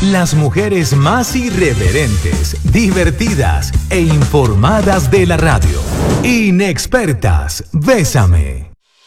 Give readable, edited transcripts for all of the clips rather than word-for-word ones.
Las mujeres más irreverentes, divertidas e informadas de la radio. Inexpertas, Bésame.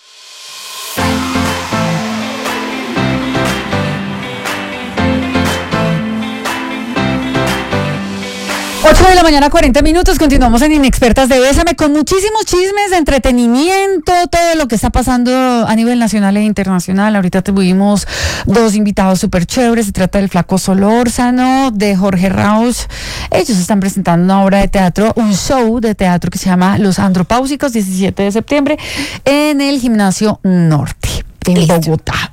8:40 a.m. Continuamos en Inexpertas de Bésame con muchísimos chismes de entretenimiento, todo lo que está pasando a nivel nacional e internacional. Ahorita tuvimos dos invitados súper chéveres. Se trata del Flaco Solórzano, de Jorge Rauch. Ellos están presentando una obra de teatro, un show de teatro que se llama Los Andropáusicos, 17 de septiembre, en el Gimnasio Norte, en Bogotá.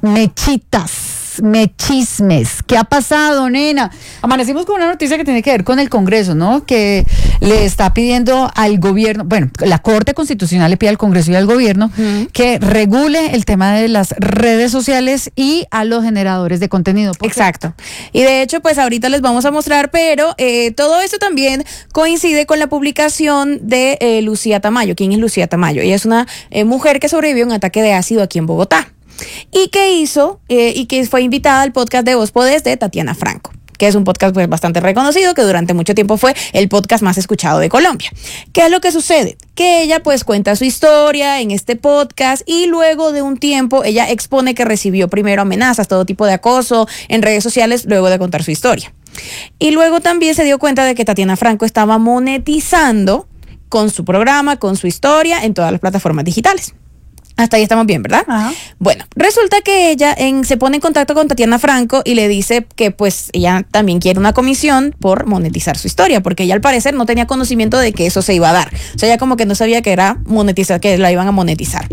Chismes. ¿Qué ha pasado, nena? Amanecimos con una noticia que tiene que ver con el Congreso, ¿no? Que le está pidiendo al gobierno, bueno, la Corte Constitucional le pide al Congreso y al gobierno que regule el tema de las redes sociales y a los generadores de contenido. Exacto. Y de hecho, pues ahorita les vamos a mostrar, pero todo esto también coincide con la publicación de Lucía Tamayo. ¿Quién es Lucía Tamayo? Ella es una mujer que sobrevivió a un ataque de ácido aquí en Bogotá. Y que hizo, y que fue invitada al podcast de Vos Podés de Tatiana Franco, que es un podcast pues bastante reconocido, que durante mucho tiempo fue el podcast más escuchado de Colombia. ¿Qué es lo que sucede? Que ella pues cuenta su historia en este podcast y luego de un tiempo ella expone que recibió primero amenazas, todo tipo de acoso en redes sociales luego de contar su historia. Y luego también se dio cuenta de que Tatiana Franco estaba monetizando con su programa, con su historia en todas las plataformas digitales. Hasta ahí estamos bien, ¿verdad? Ajá. Bueno, resulta que ella se pone en contacto con Tatiana Franco y le dice que pues ella también quiere una comisión por monetizar su historia, porque ella al parecer no tenía conocimiento de que eso se iba a dar. O sea, ella como que no sabía que era monetizar, que la iban a monetizar.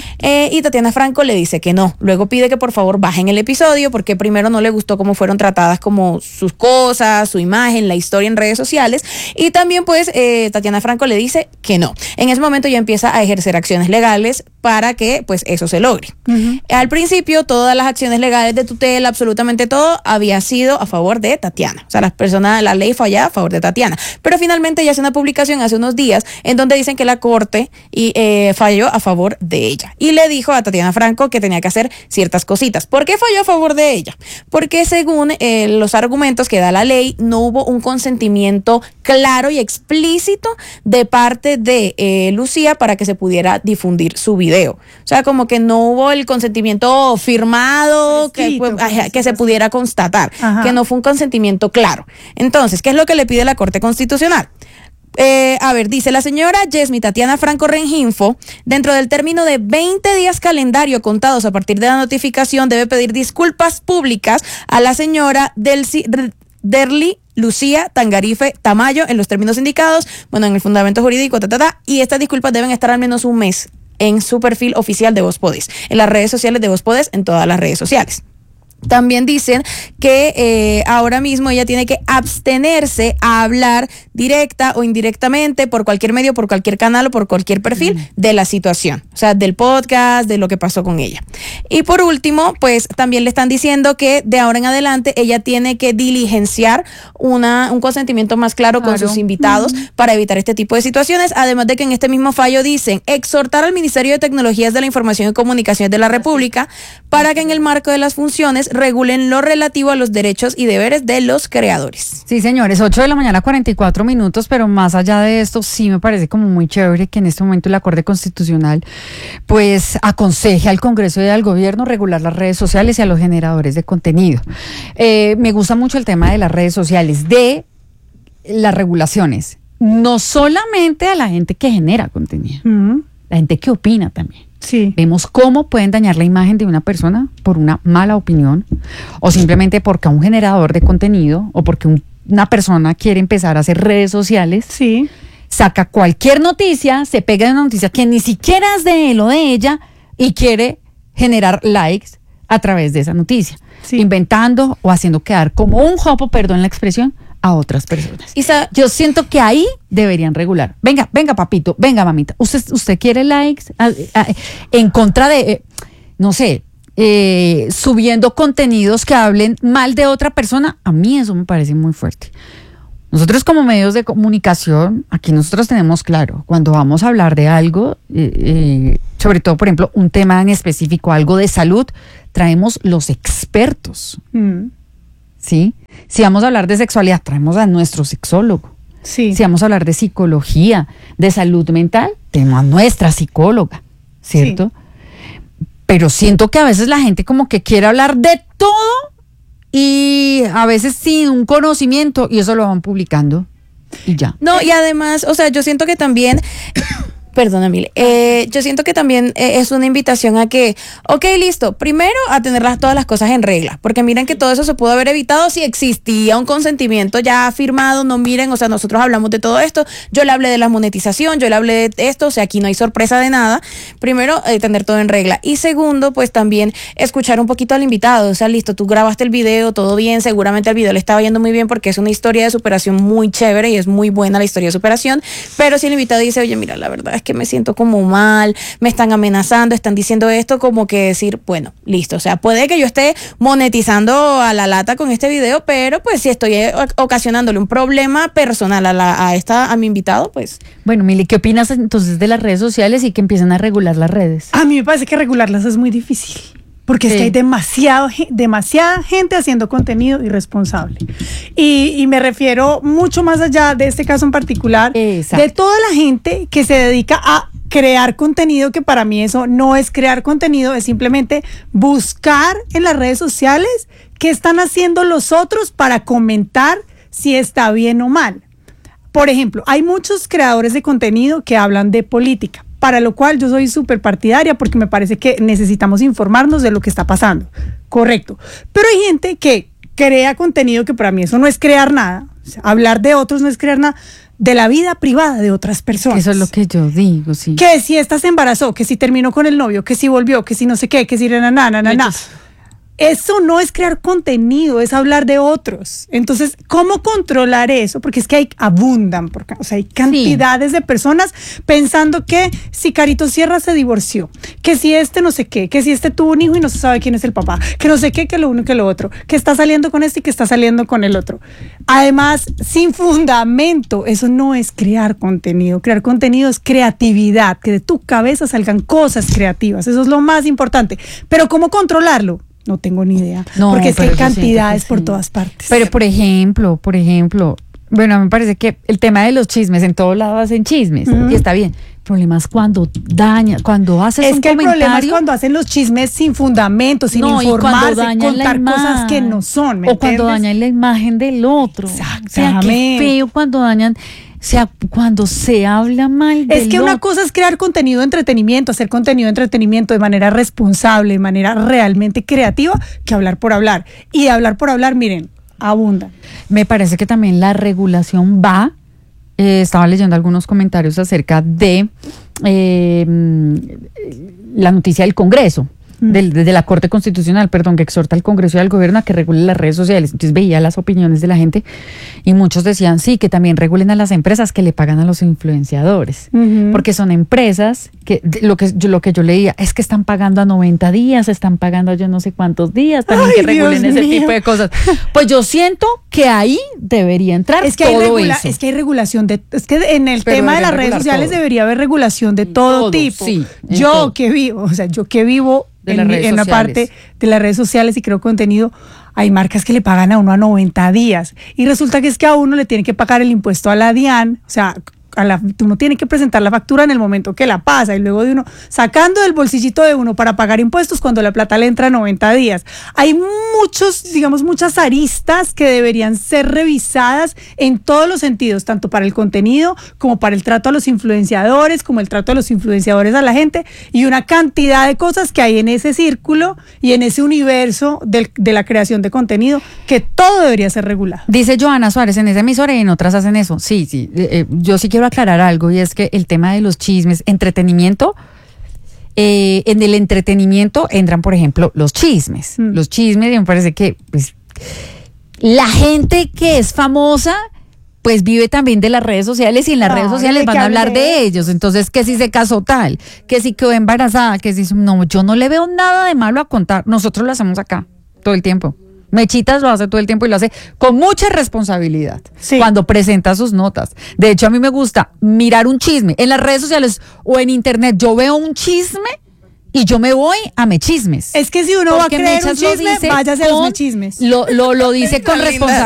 Y Tatiana Franco le dice que no. Luego pide que por favor bajen el episodio, porque primero no le gustó cómo fueron tratadas como sus cosas, su imagen, la historia en redes sociales. Y también pues Tatiana Franco le dice que no. En ese momento ya empieza a ejercer acciones legales para que pues eso se logre. Al principio todas las acciones legales de tutela, absolutamente todo había sido a favor de Tatiana. O sea, la ley fue allá a favor de Tatiana. Pero finalmente ella hace una publicación hace unos días en donde dicen que la corte falló a favor de ella. Y le dijo a Tatiana Franco que tenía que hacer ciertas cositas. ¿Por qué falló a favor de ella? Porque según los argumentos que da la ley, no hubo un consentimiento claro y explícito de parte de Lucía para que se pudiera difundir su video. O sea, como que no hubo el consentimiento firmado que se pudiera constatar. Ajá. Que no fue un consentimiento claro. Entonces, ¿qué es lo que le pide la Corte Constitucional? Dice la señora Yesmi Tatiana Franco Rengifo, dentro del término de 20 días calendario contados a partir de la notificación, debe pedir disculpas públicas a la señora Derly Lucía Tangarife Tamayo en los términos indicados, en el fundamento jurídico, y estas disculpas deben estar al menos un mes en su perfil oficial de Vos Podés, en las redes sociales de Vos Podés, en todas las redes sociales. También dicen que ahora mismo ella tiene que abstenerse a hablar directa o indirectamente por cualquier medio, por cualquier canal o por cualquier perfil de la situación, o sea, del podcast, de lo que pasó con ella. Y por último, pues también le están diciendo que de ahora en adelante ella tiene que diligenciar un consentimiento más claro con sus invitados para evitar este tipo de situaciones, además de que en este mismo fallo dicen exhortar al Ministerio de Tecnologías de la Información y Comunicaciones de la República para que en el marco de las funciones regulen lo relativo a los derechos y deberes de los creadores. Sí, señores, 8:44 a.m, pero más allá de esto, sí me parece como muy chévere que en este momento la Corte Constitucional pues aconseje al Congreso y al gobierno regular las redes sociales y a los generadores de contenido. Me gusta mucho el tema de las redes sociales, de las regulaciones, no solamente a la gente que genera contenido, la gente que opina también. Sí. Vemos cómo pueden dañar la imagen de una persona por una mala opinión o simplemente porque un generador de contenido o porque una persona quiere empezar a hacer redes sociales, saca cualquier noticia, se pega de una noticia que ni siquiera es de él o de ella y quiere generar likes a través de esa noticia, inventando o haciendo quedar como un jopo, perdón la expresión, a otras personas. Yo siento que ahí deberían regular. Venga, papito, venga, mamita. ¿Usted quiere likes en contra de, no sé, subiendo contenidos que hablen mal de otra persona? A mí eso me parece muy fuerte. Nosotros como medios de comunicación, aquí nosotros tenemos claro, cuando vamos a hablar de algo, sobre todo, por ejemplo, un tema en específico, algo de salud, traemos los expertos. ¿sí? Si vamos a hablar de sexualidad, traemos a nuestro sexólogo. Sí. Si vamos a hablar de psicología, de salud mental, tenemos a nuestra psicóloga, ¿cierto? Sí. Pero siento que a veces la gente como que quiere hablar de todo y a veces sin un conocimiento y eso lo van publicando y ya. No, y además, o sea, yo siento que también... Perdona, Mil. Yo siento que también es una invitación a que, ok, listo, primero a tener todas las cosas en regla, porque miren que todo eso se pudo haber evitado si existía un consentimiento ya firmado. No, miren, o sea, nosotros hablamos de todo esto, yo le hablé de la monetización, yo le hablé de esto, o sea, aquí no hay sorpresa de nada. Primero, tener todo en regla. Y segundo, pues también escuchar un poquito al invitado, o sea, listo, tú grabaste el video, todo bien, seguramente el video le estaba yendo muy bien porque es una historia de superación muy chévere y es muy buena la historia de superación, pero si el invitado dice, oye, mira, la verdad es que me siento como mal, me están amenazando, están diciendo esto, como que decir, bueno, listo, o sea, puede que yo esté monetizando a la lata con este video, pero pues si estoy ocasionándole un problema personal a mi invitado, pues... Bueno, Mili, ¿qué opinas entonces de las redes sociales y que empiezan a regular las redes? A mí me parece que regularlas es muy difícil. Porque sí. Es que hay demasiada gente haciendo contenido irresponsable. Y me refiero mucho más allá de este caso en particular, exacto, de toda la gente que se dedica a crear contenido, que para mí eso no es crear contenido, es simplemente buscar en las redes sociales qué están haciendo los otros para comentar si está bien o mal. Por ejemplo, hay muchos creadores de contenido que hablan de política, para lo cual yo soy súper partidaria porque me parece que necesitamos informarnos de lo que está pasando. Correcto. Pero hay gente que crea contenido que para mí eso no es crear nada. O sea, hablar de otros no es crear nada. De la vida privada de otras personas. Eso es lo que yo digo, sí. Que si esta se embarazó, que si terminó con el novio, que si volvió, que si no sé qué, que si na. Eso no es crear contenido, es hablar de otros. Entonces, ¿cómo controlar eso? Porque es que abundan, o sea, hay cantidades de personas pensando que si Carito Sierra se divorció, que si este no sé qué, que si este tuvo un hijo y no se sabe quién es el papá, que no sé qué, que lo uno y que lo otro, que está saliendo con este y que está saliendo con el otro. Además, sin fundamento, eso no es crear contenido. Crear contenido es creatividad, que de tu cabeza salgan cosas creativas. Eso es lo más importante. Pero ¿cómo controlarlo? No tengo ni idea, no, porque es que hay cantidades por todas partes. Pero por ejemplo, bueno, me parece que el tema de los chismes, en todos lados hacen chismes, y está bien. El problema es cuando cuando haces un comentario. Es que el problema es cuando hacen los chismes sin fundamento, sin informarse, contar cosas que no son, o cuando dañan la imagen del otro. Exactamente. O sea, qué feo cuando dañan... O sea, cuando se habla mal de... Es que una cosa es crear contenido de entretenimiento, hacer contenido de entretenimiento de manera responsable, de manera realmente creativa, que hablar por hablar. Y de hablar por hablar, miren, abundan. Me parece que también la regulación va... estaba leyendo algunos comentarios acerca de la noticia del Congreso. De la Corte Constitucional, perdón, que exhorta al Congreso y al Gobierno a que regule las redes sociales. Entonces veía las opiniones de la gente y muchos decían, sí, que también regulen a las empresas que le pagan a los influenciadores, porque son empresas que lo que yo leía es que están pagando a 90 días, están pagando a yo no sé cuántos días, también que regulen ese tipo de cosas. Pues yo siento que ahí debería entrar todo eso. Es que hay regulación es que en el tema de las redes sociales debería haber regulación de todo tipo. Sí, yo que vivo en la parte de las redes sociales y creo contenido, hay marcas que le pagan a uno a 90 días y resulta que es que a uno le tiene que pagar el impuesto a la DIAN, o sea, uno tiene que presentar la factura en el momento que la pasa y luego de uno sacando del bolsillito de uno para pagar impuestos cuando la plata le entra a 90 días. Hay muchas aristas que deberían ser revisadas en todos los sentidos, tanto para el contenido como para el trato a los influenciadores, como el trato a los influenciadores a la gente y una cantidad de cosas que hay en ese círculo y en ese universo de la creación de contenido que todo debería ser regulado. Dice Joana Suárez, en esa emisora y en otras hacen eso. Sí, yo sí quiero aclarar algo y es que el tema de los chismes, entretenimiento, en el entretenimiento entran, por ejemplo, los chismes. Los chismes, y me parece que pues, la gente que es famosa, pues vive también de las redes sociales y en las redes sociales van a hablar de ellos. Entonces, que si se casó tal, que si quedó embarazada, que si... No, yo no le veo nada de malo a contar. Nosotros lo hacemos acá todo el tiempo. Mechitas lo hace todo el tiempo y lo hace con mucha responsabilidad cuando presenta sus notas. De hecho, a mí me gusta mirar un chisme en las redes sociales o en internet. Yo veo un chisme y yo me voy a Mechismes. Es que si uno va a creer un chisme, váyase a los Mechismes. Lo dice con responsabilidad.